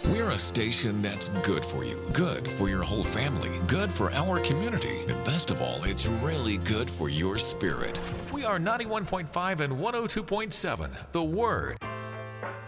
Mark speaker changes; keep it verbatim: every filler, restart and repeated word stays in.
Speaker 1: We're a station that's good for you, good for your whole family, good for our community, and best of all, it's really good for your spirit. We are ninety-one point five and one oh two point seven, The Word.